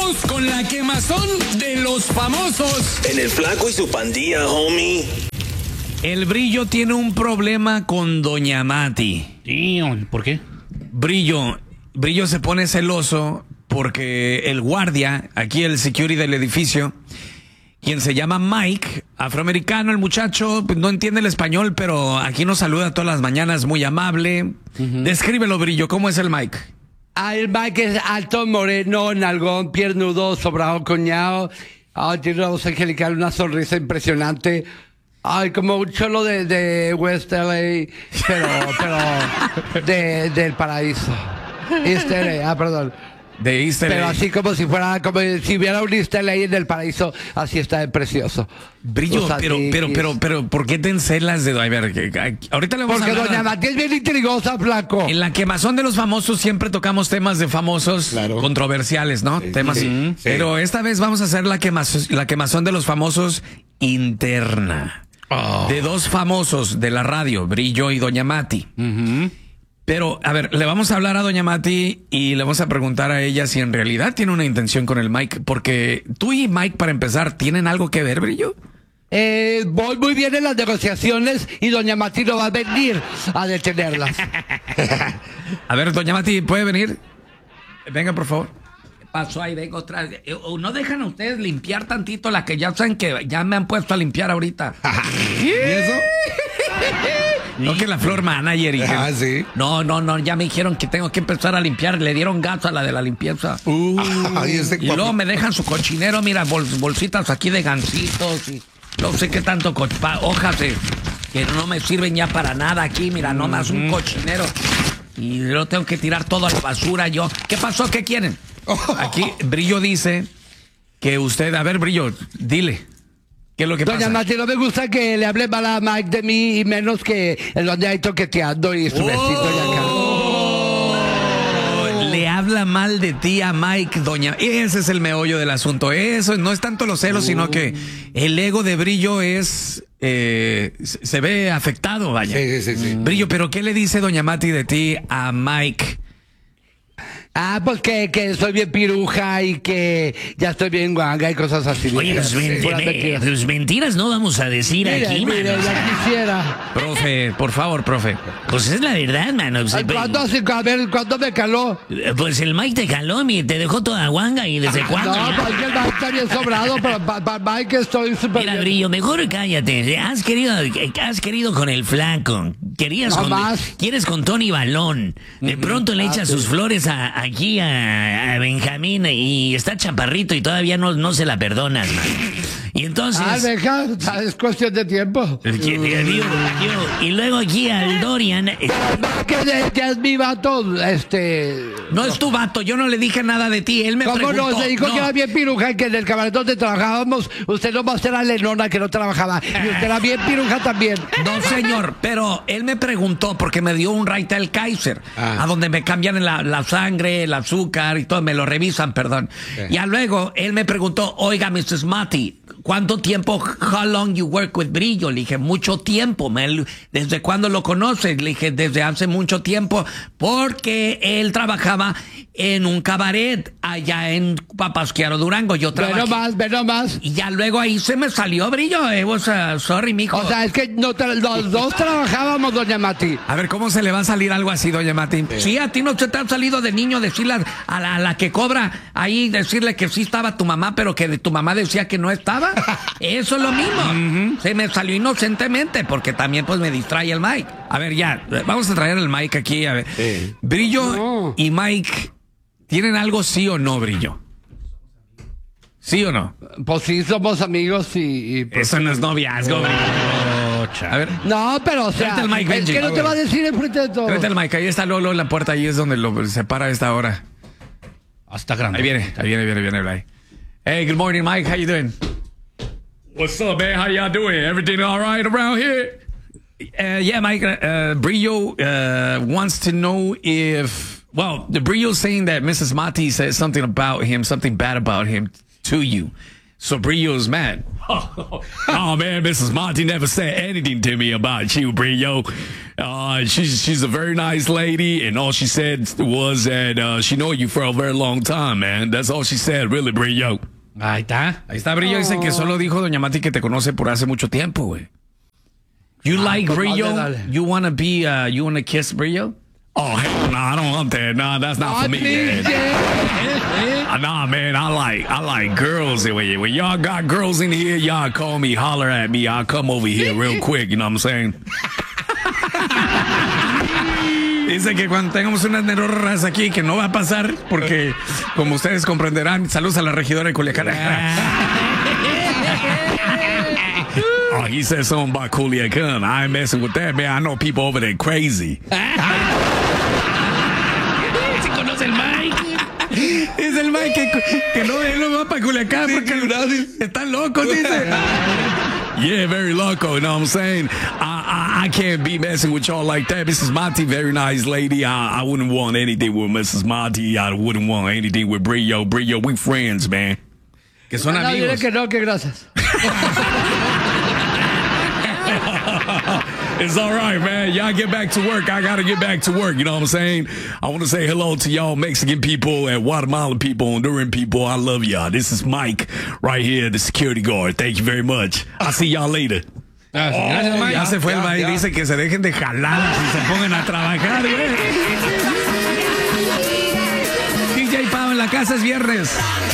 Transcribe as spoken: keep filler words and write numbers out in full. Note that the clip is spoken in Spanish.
Vamos con la quemazón de los famosos. En el Flaco y su pandilla, homie. El Brillo tiene un problema con Doña Mati. Sí, ¿por qué? Brillo, Brillo se pone celoso porque el guardia, aquí el security del edificio, quien se llama Mike, afroamericano, el muchacho, pues, no entiende el español, pero aquí nos saluda todas las mañanas, muy amable. Uh-huh. Descríbelo, Brillo, ¿cómo es el Mike? Ah, el Mike es alto, moreno, nalgón, piernudo, sobrado, coñado. Ah, tiene una voz angelical, una sonrisa impresionante. Ay, como un cholo de, de West L A, pero, pero de, del paraíso. East L A, ah, perdón. De East L A. Pero así como si fuera, como si hubiera un East L A en el paraíso, así está de precioso. Brillo, o sea, pero, pero, pero, pero, ¿por qué te encelas de... A ver, que, que, ahorita le vamos Porque a hablar... Porque doña Mati es bien intrigosa, flaco. En la quemazón de los famosos siempre tocamos temas de famosos, claro, controversiales, ¿no? Sí, temas... sí, sí. Pero esta vez vamos a hacer la quemazón, la quemazón de los famosos interna. Oh. De dos famosos de la radio, Brillo y Doña Mati. Uh-huh. Pero, a ver, le vamos a hablar a Doña Mati y le vamos a preguntar a ella si en realidad tiene una intención con el Mike. Porque tú y Mike, para empezar, ¿tienen algo que ver, Brillo? Eh, voy muy bien en las negociaciones y Doña Mati no va a venir a detenerlas. A ver, Doña Mati, ¿puede venir? Venga, por favor. Pasó ahí, vengo otra vez. ¿No dejan a ustedes limpiar tantito la que ya saben que ya me han puesto a limpiar ahorita? ¿Y eso? No, que la floor manager y ah, que... sí. No, no, no, ya me dijeron que tengo que empezar a limpiar. Le dieron gato a la de la limpieza. Uh, Ay, ese y luego me dejan su cochinero, mira, bol, bolsitas aquí de gansitos y no sé qué tanto, co hojas de, que no me sirven ya para nada aquí, mira, nomás un cochinero. Y lo tengo que tirar todo a la basura yo. ¿Qué pasó? ¿Qué quieren? Aquí Brillo dice que usted, a ver, Brillo, dile, ¿qué es lo que Doña pasa? Doña Mati, no me gusta que le hable mal a Mike de mí y menos que el donde hay toqueteando y su oh, besito y acá. Oh, le habla mal de ti a Mike, Doña. Ese es el meollo del asunto. Eso no es tanto los celos, oh, sino que el ego de Brillo es... Eh, se ve afectado, vaya. Sí, sí, sí. Brillo, pero ¿qué le dice Doña Mati de ti a Mike? Ah, pues que, que soy bien piruja y que ya estoy bien guanga y cosas así. Oye, pues, mentiras. Pues mentiras no vamos a decir mire, aquí, mire, mano. Ya quisiera. Profe, por favor, profe. Pues es la verdad, mano. Pues, ¿Cuándo, a ver, ¿cuándo me caló? Pues el Mike te caló, mi, te dejó toda guanga y desde cuándo. No, ya? pues que el Mike está bien sobrado, pero para pa, Mike estoy súper Mira, bien. Brillo, mejor cállate. Has querido, has querido con el flaco. Querías no con, más. Quieres con Tony Balón. De uh-huh. pronto le echas ah, sus sí. flores a, aquí a, a Benjamín y está chaparrito y todavía no, no se la perdonas, man. Y entonces... Ah, deja, es cuestión de tiempo. El, yo, yo, y luego aquí al Dorian... Que ya es mi vato, este... No es tu vato, yo no le dije nada de ti, él me ¿Cómo preguntó. no? Se dijo no. que era bien piruja y que en el cabaret donde trabajábamos, usted nomás era Lenona que no trabajaba. Y usted era bien piruja también. No, señor, pero él me preguntó porque me dio un Raitel Kaiser, ah. a donde me cambian la, la sangre, el azúcar y todo, me lo revisan, perdón. Okay. Y luego él me preguntó, oiga, missus Mati, ¿cuánto tiempo, how long you work with Brillo? Le dije, mucho tiempo. Me, ¿Desde cuándo lo conoces? Le dije, desde hace mucho tiempo, porque él trabajaba en un cabaret allá en Papasquiaro, Durango. Yo trabajé. Ve nomás, ve nomás. Y ya luego ahí se me salió, Brillo. It was, uh, sorry, mijo. O sea, es que no los dos trabajábamos, doña Mati. A ver, ¿cómo se le va a salir algo así, doña Mati? Sí, sí a ti no se te ha salido de niño decirle a la, a la que cobra ahí, decirle que sí estaba tu mamá, pero que de tu mamá decía que no estaba. Eso es lo mismo. Uh-huh. Se me salió inocentemente porque también pues me distrae el Mike. A ver, ya, vamos a traer el Mike aquí. A ver. Sí. Brillo no. y Mike, ¿tienen algo sí o no, Brillo? ¿Sí o no? Pues sí, somos amigos y... y pues, eso no es noviazgo, oh, Brillo. A ver. No, pero o sea, el Mike, es que no te va a decir enfrente de todo. Tráete el Mike, ahí está Lolo en la puerta, ahí es donde lo separa a esta hora. Hasta grande. Ahí viene, ahí viene, viene, viene, viene. Hey, good morning, Mike, how you doing? What's up, man? How y'all doing? Everything all right around here? Uh, yeah, Mike, uh, Brillo uh, wants to know if, well, the Brillo's saying that missus Mati said something about him, something bad about him to you. So Brillo's mad. Oh, oh man, Missus Monty never said anything to me about you, Brillo. Uh, she's she's a very nice lady, and all she said was that uh, she know you for a very long time, man. That's all she said, really, Brillo. Ahí está. Ahí está Brillo, dice que solo dijo Doña Mati que te conoce por hace mucho tiempo, güey. You ah, like Brillo? Dale, dale. You wanna be, uh, you wanna kiss Brillo? Oh, hell no, nah, I don't want that. Nah, that's not oh, for me, man. uh, nah, man, I like I like girls. When, when y'all got girls in here, y'all call me, holler at me. I'll come over here real quick, you know what I'm saying? Dice que cuando tengamos unas nerorras aquí, que no va a pasar, porque como ustedes comprenderán, saludos a la regidora de Culiacán. Oh, he said something about Culiacán. I ain't messing with that, man. I know people over there crazy. ¿Se conoce el Mike? Es el Mike que, que no, él no va para Culiacán porque están locos, dice. Yeah, very loco, you know what I'm saying? I, I I can't be messing with y'all like that. Missus Monty, very nice lady. I, I wouldn't want anything with Missus Monty. I wouldn't want anything with Brillo. Brillo, we friends, man. Que son no, amigos. No, que no, que gracias. It's all right, man. Y'all get back to work. I got to get back to work. You know what I'm saying? I want to say hello to y'all Mexican people and Guatemalan people, Honduran people. I love y'all. This is Mike right here, the security guard. Thank you very much. I'll see y'all later. Gracias, gracias, Mike. Ya se fue el Mike. Dice que se dejen de jalar y se pongan a trabajar, güey. D J Pau en la casa es viernes.